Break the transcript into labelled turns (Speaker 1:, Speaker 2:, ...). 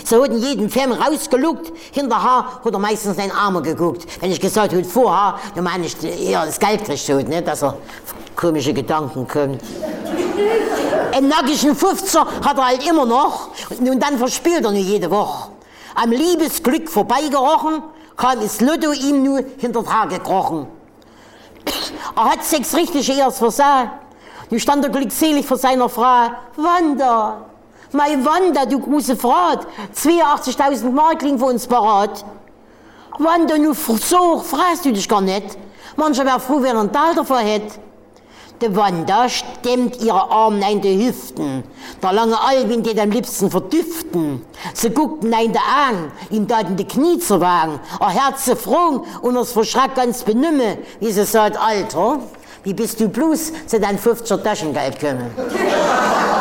Speaker 1: So hat in jedem Film rausgelugt, hinterher hat er meistens seinen Arme geguckt. Wenn ich gesagt habe, vorher, dann meine ich eher das Geld kriegt, nicht, dass er komische Gedanken kommt. Einen nackigen 50er hat er halt immer noch und dann verspielt er nur jede Woche. Am Liebesglück vorbeigerochen, kam das Lotto ihm nur hinterher gekrochen. Er hat 6 richtige Ehrs versagt. Nu stand er glückselig vor seiner Frau. Wanda, mein Wanda, du große Frau, 82.000 Mark liegen für uns parat. Wanda, nu versuch, fragst du dich gar nicht. Mancher wär froh, wenn er einen Teil davon hätte. Die Wanda stemmt ihre Arme in die Hüften. Der lange Albin geht am liebsten verdüften. Sie guckten ihn an, ihm taten die Knie zu wagen. Er Herz froh und es verschreckt ganz benümme, wie sie sagt, Alter, wie bist du bloß zu deinem 50er Taschengeld gekommen?